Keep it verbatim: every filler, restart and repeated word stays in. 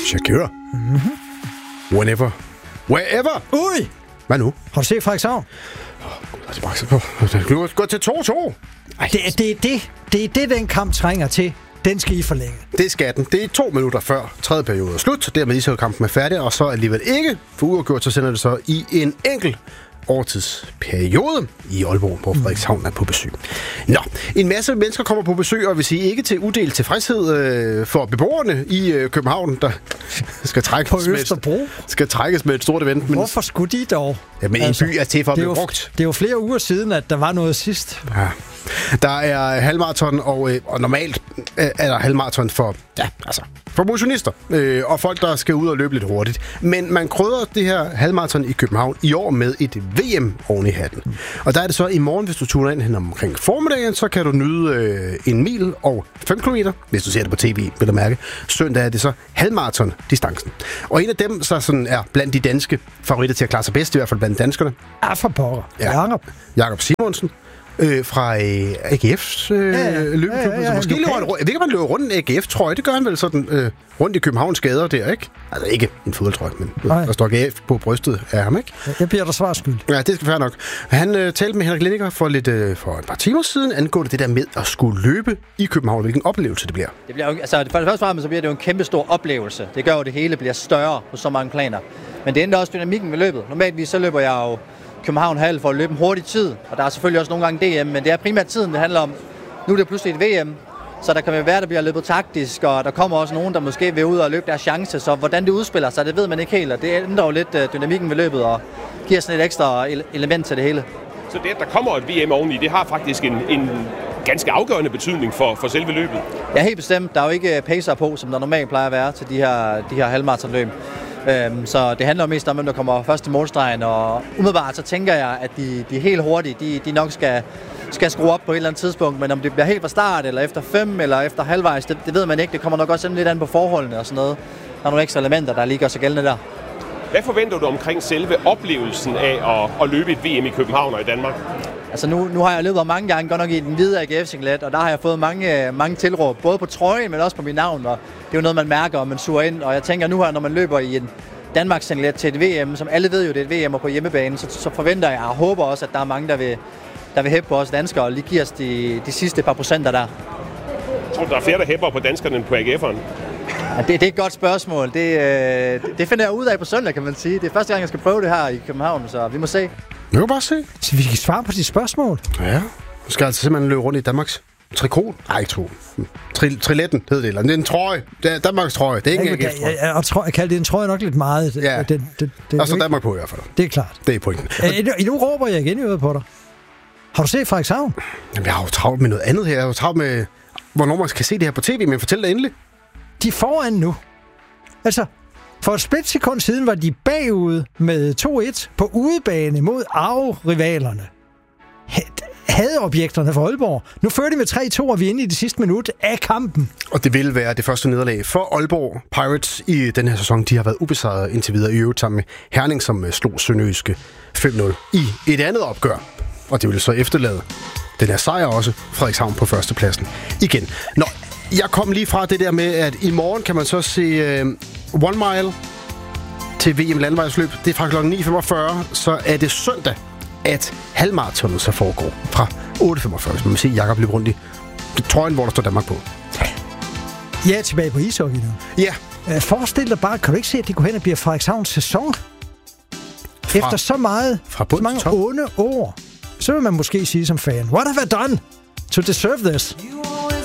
Shakira. Mm-hmm. Whenever. Wherever. Ui! Hvad nu? Har du set Frederikshavn? Gå til to to. Det, det, er det, det er det, den kamp trænger til. Den skal I forlænge. Det skal den. Det er to minutter før tredje periode er slut. Dermed ishockeykampen er færdig, og så alligevel ikke. For uafgjort, så sender det så i en enkelt overtidsperiode i Aalborg, hvor Frederikshavn er på besøg. Nå, en masse mennesker kommer på besøg, og vil sige ikke til udelt tilfredshed øh, for beboerne i øh, København, der skal trækkes, på Østerbro. Med, skal trækkes med et stort event. Men hvorfor skulle de dog? Ja, men altså, en by er til for at blive brugt. Det er jo flere uger siden, at der var noget sidst. Ja. Der er halvmarathon, og, øh, og normalt øh, er der halvmarathon for, ja, altså, for motionister øh, og folk, der skal ud og løbe lidt hurtigt. Men man krydder det her halvmarathon i København i år med et V M oven i hatten. Og der er det så i morgen, hvis du tuner ind hen omkring formiddagen, så kan du nyde øh, en mil og fem kilometer, hvis du ser det på tv, vil du mærke. Søndag er det så halvmarathon-distancen. Og en af dem, så sådan er blandt de danske favoritter til at klare sig bedst, i hvert fald blandt danskerne. Ah, for pokker. Ja. Jakob. Jakob Simonsen. Øh, fra øh, A G F's øh, ja, ja. løbeklub. Ja, ja, ja, måske løber han, jeg ved ikke, om han løber rundt en A G F-trøje. Det gør han vel sådan øh, rundt i Københavns gader der, ikke? Altså ikke en fodboldtrøje, men øh, der står A G F på brystet af ham, ikke? Jeg bliver der svar skyld. Ja, det skal være nok. Han øh, talte med Henrik Lindiger for, lidt, øh, for et par timer siden angående det der med at skulle løbe i København. Hvilken oplevelse det bliver. Det bliver jo, altså, for det første frem, så bliver det jo en kæmpe stor oplevelse. Det gør jo, det hele bliver større på så mange planer. Men det ændrer også dynamikken ved løbet. Normaltvis så løber jeg jo København Hall for at løbe en hurtig tid, og der er selvfølgelig også nogle gange D M, men det er primært tiden, det handler om. Nu er det pludselig et V M, så der kan være, der bliver løbet taktisk, og der kommer også nogen, der måske vil ud og løbe deres chance, så hvordan det udspiller sig, det ved man ikke helt, og det ændrer jo lidt dynamikken ved løbet, og giver sådan et ekstra element til det hele. Så det, at der kommer et V M oveni, det har faktisk en, en ganske afgørende betydning for, for selve løbet? Ja, helt bestemt. Der er jo ikke pacer på, som der normalt plejer at være til de her, de her halvmaratonløb. Øhm, så det handler jo mest om, hvem der kommer først til målstregen, og umiddelbart så tænker jeg, at de, de helt hurtigt, de, de nok skal, skal skrue op på et eller andet tidspunkt, men om det bliver helt fra start, eller efter fem, eller efter halvvejs, det, det ved man ikke. Det kommer nok også lidt an på forholdene og sådan noget. Der er nogle ekstra elementer, der lige gør sig gældende der. Hvad forventer du omkring selve oplevelsen af at, at løbe et V M i København og i Danmark? Altså nu, nu har jeg løbet mange gange, godt nok i den hvide A G F-singlet, og der har jeg fået mange, mange tilråb, både på trøjen, men også på mit navn, og det er jo noget, man mærker, og man suger ind, og jeg tænker nu her, når man løber i en Danmarks singlet til et V M, som alle ved jo, det er et V M og på hjemmebane, så, så forventer jeg, og håber også, at der er mange, der vil, der vil hæppe på os danskere, og lige give os de, de sidste par procenter der. Tror du, der er flere, der hæpper på danskerne end på A G F'eren? Ja, det, det er et godt spørgsmål. Det, øh, det finder jeg ud af på søndag, kan man sige. Det er første gang, jeg skal prøve det her i København, så vi må se. Vi må bare se. Så vi kan svare på de spørgsmål. Ja. Du skal altså simpelthen løbe rundt i Danmarks trikot. Nej, ikke trikot. Tri- Triletten hed det, eller det er en trøje. Det er Danmarks trøje. Det er ikke en A G F-trøje. Ja, og trøje, jeg kalder det en trøje nok lidt meget. Ja. Det, det, det, og så Danmark på i hvert fald. Det er klart. Det er pointen. Æ, nu råber jeg igen i øvrigt på dig. Har du set Frederikshavn? Jamen, jeg har jo travlt med noget andet her. Jeg har jo travlt med, hvornår man kan se det her på tv, men fortæl dig endelig. De er foran nu. Altså, for et splitsekund siden var de bagud med to et på udebane mod arverivalerne. Hadeobjekterne for Aalborg. Nu fører de med tre to, og vi er inde i det sidste minut af kampen. Og det vil være det første nederlag for Aalborg Pirates i den her sæson. De har været ubesejret indtil videre i øvrigt sammen med Herning, som slog Sønderjyske fem nul i et andet opgør. Og det vil så efterlade den her sejr også, Frederikshavn på førstepladsen igen. Nå, jeg kom lige fra det der med, at i morgen kan man så se uh, One Mile til V M landvejsløb. Det er fra klokken ni femogfyrre, så er det søndag, at halvmaratonet så foregår fra otte femogfyrre. Hvis man vil se Jakob løbe rundt i trøjen, hvor der står Danmark på. Jeg er tilbage på ishockey nu. Ja. Uh, forestil dig bare, kan du ikke se, at de går hen og bliver Frederikshavns sæson? Fra, Efter så meget, fra så mange onde år, så vil man måske sige som fan, what have I done to deserve this?